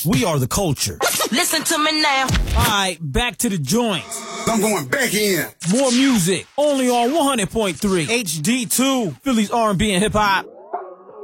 We are the culture. Listen to me now. Alright, back to the joints. I'm going back in. More music, only on 100.3 HD2, Philly's R&B and hip hop.